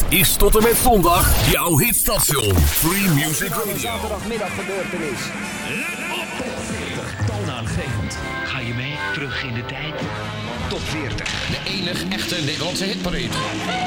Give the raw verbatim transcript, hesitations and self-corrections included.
is tot en met zondag jouw hitstation. Free Music Radio. Zaterdagmiddag gebeurtenis. Toonaangevend. Ga je mee terug in de tijd? Top veertig. De enige echte Nederlandse hitparade.